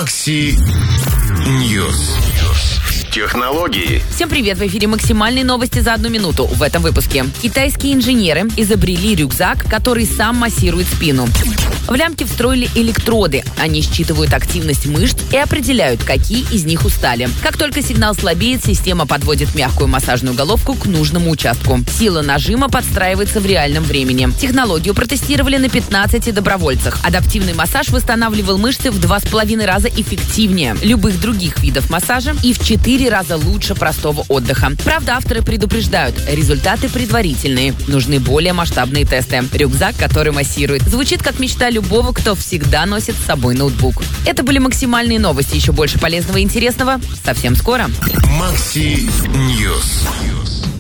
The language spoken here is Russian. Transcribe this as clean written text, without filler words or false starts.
Макси Ньюс. Технологии. Всем привет! В эфире максимальные новости за 1 минуту. В этом выпуске. Китайские инженеры изобрели рюкзак, который сам массирует спину. В лямки встроили электроды. Они считывают активность мышц и определяют, какие из них устали. Как только сигнал слабеет, система подводит мягкую массажную головку к нужному участку. Сила нажима подстраивается в реальном времени. Технологию протестировали на 15 добровольцах. Адаптивный массаж восстанавливал мышцы в 2,5 раза эффективнее любых других видов массажа и в 4 раза лучше простого отдыха. Правда, авторы предупреждают, результаты предварительные. Нужны более масштабные тесты. Рюкзак, который массирует, звучит как мечта любого, кто всегда носит с собой ноутбук. Это были максимальные новости. Еще больше полезного и интересного совсем скоро. Макси Ньюс.